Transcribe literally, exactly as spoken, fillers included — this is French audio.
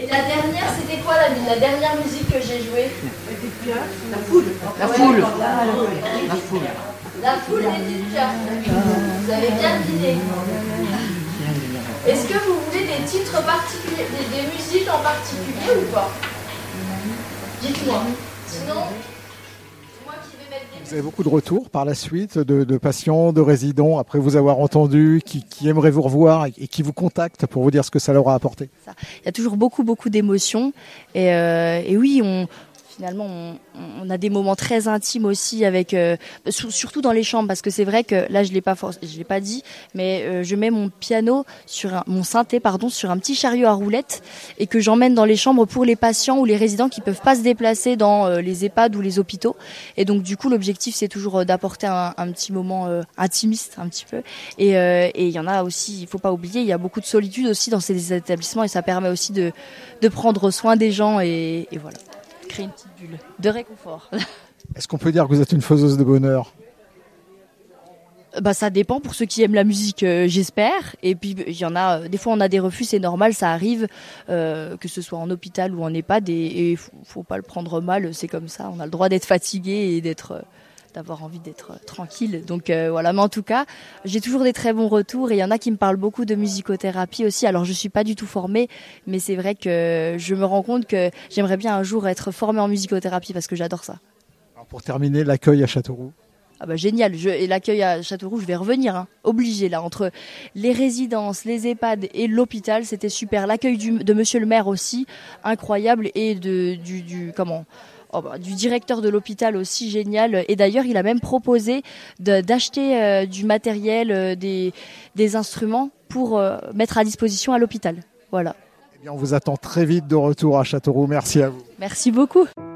la dernière, c'était quoi la, la dernière musique que j'ai jouée? La foule. La foule. La foule. La foule d'Edith Piaf. Vous avez bien deviné. Est-ce que vous voulez des titres particuliers, des, des musiques en particulier ou pas? Dites-moi. Sinon, moi qui vais mettre des... Vous avez beaucoup de retours par la suite de, de patients, de résidents, après vous avoir entendu, qui, qui aimeraient vous revoir et, et qui vous contactent pour vous dire ce que ça leur a apporté. Ça. Il y a toujours beaucoup, beaucoup d'émotions. Et, euh, et oui, on... Finalement, on, on a des moments très intimes aussi, avec euh, surtout dans les chambres, parce que c'est vrai que là, je l'ai pas, for- je l'ai pas dit, mais euh, je mets mon piano sur un, mon synthé, pardon, sur un petit chariot à roulettes et que j'emmène dans les chambres pour les patients ou les résidents qui peuvent pas se déplacer dans euh, les EHPAD ou les hôpitaux. Et donc, du coup, l'objectif, c'est toujours d'apporter un, un petit moment euh, intimiste, un petit peu. Et euh, et il y en a aussi, il faut pas oublier, il y a beaucoup de solitude aussi dans ces établissements et ça permet aussi de de prendre soin des gens et, et voilà. Créer une petite bulle de réconfort. Est-ce qu'on peut dire que vous êtes une faiseuse de bonheur? Bah ça dépend pour ceux qui aiment la musique, euh, j'espère. Et puis il y en a, euh, des fois on a des refus, c'est normal, ça arrive, euh, que ce soit en hôpital ou en EHPAD, et, et faut, faut pas le prendre mal, c'est comme ça. On a le droit d'être fatigué et d'être, euh, d'avoir envie d'être euh, tranquille. Donc euh, voilà. Mais en tout cas, j'ai toujours des très bons retours et il y en a qui me parlent beaucoup de musicothérapie aussi. Alors je suis pas du tout formée, mais c'est vrai que je me rends compte que j'aimerais bien un jour être formée en musicothérapie parce que j'adore ça. Alors pour terminer, l'accueil à Châteauroux. Ah bah génial, je, et l'accueil à Châteauroux, je vais revenir, hein. Obligé là, entre les résidences, les EHPAD et l'hôpital, c'était super. L'accueil du, de Monsieur le Maire aussi, incroyable, et de du, du comment oh bah, du directeur de l'hôpital aussi, génial. Et d'ailleurs, il a même proposé de, d'acheter euh, du matériel, euh, des des instruments pour euh, mettre à disposition à l'hôpital. Voilà. Eh bien, on vous attend très vite de retour à Châteauroux. Merci à vous. Merci beaucoup.